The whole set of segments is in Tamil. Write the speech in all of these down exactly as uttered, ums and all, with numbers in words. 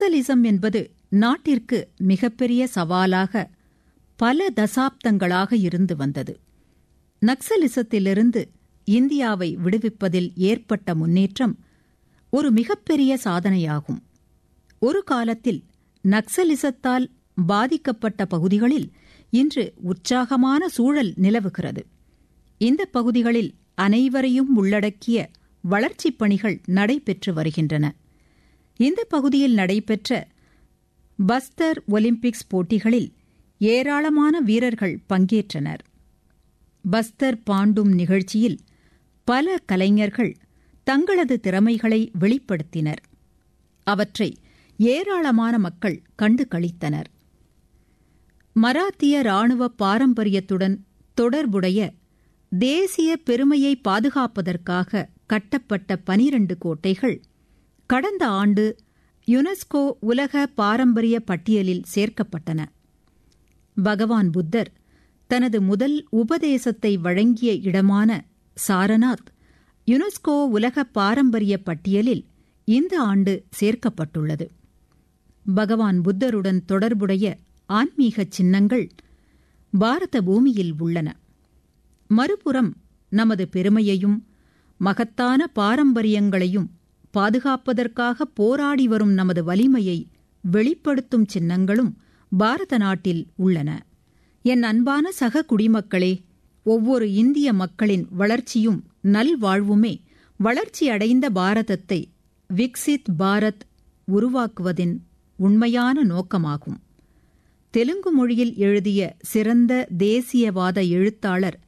நக்சலிசம் என்பது நாட்டிற்கு மிகப்பெரிய சவாலாக பல தசாப்தங்களாக இருந்து வந்தது. நக்சலிசத்திலிருந்து இந்தியாவை விடுவிப்பதில் ஏற்பட்ட முன்னேற்றம் ஒரு மிகப்பெரிய சாதனையாகும். ஒரு காலத்தில் நக்சலிசத்தால் பாதிக்கப்பட்ட பகுதிகளில் இன்று உற்சாகமான சூழல் நிலவுகிறது. இந்த பகுதிகளில் அனைவரையும் உள்ளடக்கிய வளர்ச்சிப் பணிகள் நடைபெற்று வருகின்றன. இந்த பகுதியில் நடைபெற்ற பஸ்தர் ஒலிம்பிக்ஸ் போட்டிகளில் ஏராளமான வீரர்கள் பங்கேற்றனர். பஸ்தர் பாண்டும் நிகழ்ச்சியில் பல கலைஞர்கள் தங்களது திறமைகளை வெளிப்படுத்தினர். அவற்றை ஏராளமான மக்கள் கண்டு களித்தனர். மராத்திய இராணுவ பாரம்பரியத்துடன் தொடர்புடைய தேசிய பெருமையை பாதுகாப்பதற்காக கட்டப்பட்ட பனிரண்டு கோட்டைகள் கடந்த ஆண்டு யுனெஸ்கோ உலக பாரம்பரிய பட்டியலில் சேர்க்கப்பட்டன. பகவான் புத்தர் தனது முதல் உபதேசத்தை வழங்கிய இடமான சாரநாத் யுனெஸ்கோ உலக பாரம்பரிய பட்டியலில் இந்த ஆண்டு சேர்க்கப்பட்டுள்ளது. பகவான் புத்தருடன் தொடர்புடைய ஆன்மீக சின்னங்கள் பாரத பூமியில் உள்ளன. மறுபுறம் நமது பெருமையையும் மகத்தான பாரம்பரியங்களையும் பாதுகாப்பதற்காக போராடி வரும் நமது வலிமையை வெளிப்படுத்தும் சின்னங்களும் பாரத நாட்டில் உள்ளன. என் அன்பான சக குடிமக்களே, ஒவ்வொரு இந்திய மக்களின் வளர்ச்சியும் நல்வாழ்வுமே வளர்ச்சியடைந்த பாரதத்தை விக்சித் பாரத் உருவாக்குவதின் உண்மையான நோக்கமாகும். தெலுங்கு மொழியில் எழுதிய சிறந்த தேசியவாத எழுத்தாளர்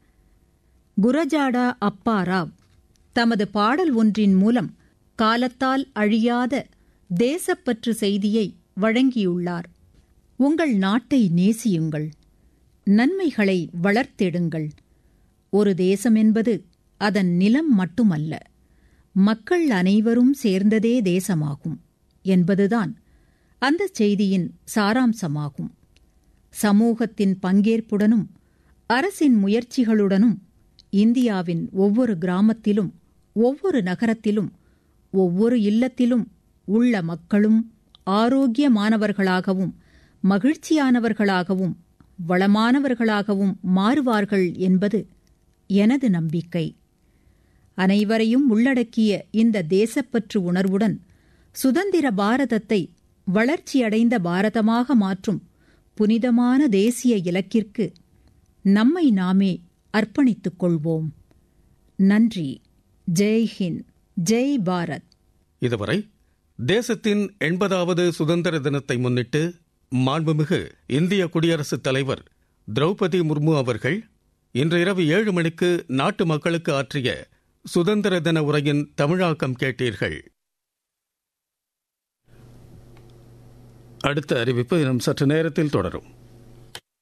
குரஜாடா அப்பாராவ் தமது பாடல் ஒன்றின் மூலம் காலத்தால் அழியாத தேசப்பற்று செய்தியை வழங்கியுள்ளார். உங்கள் நாட்டை நேசியுங்கள், நன்மைகளை வளர்த்தெடுங்கள். ஒரு தேசம் என்பது அதன் நிலம் மட்டுமல்ல, மக்கள் அனைவரும் சேர்ந்ததே தேசமாகும் என்பதுதான் அந்த செய்தியின் சாராம்சமாகும். சமூகத்தின் பங்கேற்புடனும் அரசின் முயற்சிகளுடனும் இந்தியாவின் ஒவ்வொரு கிராமத்திலும் ஒவ்வொரு நகரத்திலும் ஒவ்வொரு இல்லத்திலும் உள்ள மக்களும் ஆரோக்கியமானவர்களாகவும் மகிழ்ச்சியானவர்களாகவும் வளமானவர்களாகவும் மாறுவார்கள் என்பது எனது நம்பிக்கை. அனைவரையும் உள்ளடக்கிய இந்த தேசப்பற்று உணர்வுடன் சுதந்திர பாரதத்தை வளர்ச்சியடைந்த பாரதமாக மாற்றும் புனிதமான தேசிய இலக்கிற்கு நம்மை நாமே அர்ப்பணித்துக் கொள்வோம். நன்றி. ஜெய் ஹிந்த், ஜெய் பாரத். இதுவரை தேசத்தின் எண்பதாவது சுதந்திர தினத்தை முன்னிட்டு மாண்புமிகு இந்திய குடியரசுத் தலைவர் திரௌபதி முர்மு அவர்கள் இன்று இரவு ஏழு மணிக்கு நாட்டு மக்களுக்கு ஆற்றிய சுதந்திர தின உரையின் தமிழாக்கம் கேட்டீர்கள். அடுத்த அறிவிப்பு இன்னும் சற்று நேரத்தில் தொடரும்.